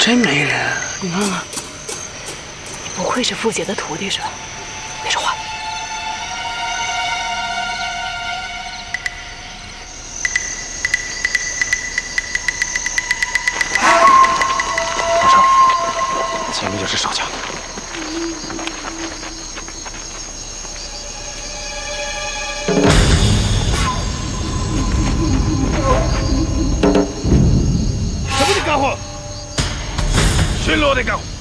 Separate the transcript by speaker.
Speaker 1: 真没人，你看看。
Speaker 2: 你不愧是傅姐的徒弟是吧？别说话。
Speaker 3: 老程，前面就是邵家。
Speaker 4: 什么的家伙？巡逻的家伙。